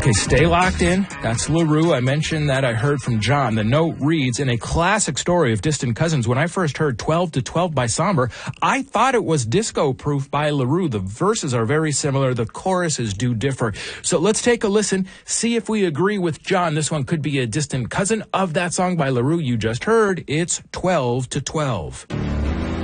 Okay, stay locked in. That's LaRue. I mentioned that I heard from John. The note reads, in a classic story of distant cousins, when I first heard 12 to 12 by Somber, I thought it was Disco Proof by LaRue. The verses are very similar. The choruses do differ. So let's take a listen, see if we agree with John. This one could be a distant cousin of that song by LaRue you just heard. It's 12 to 12.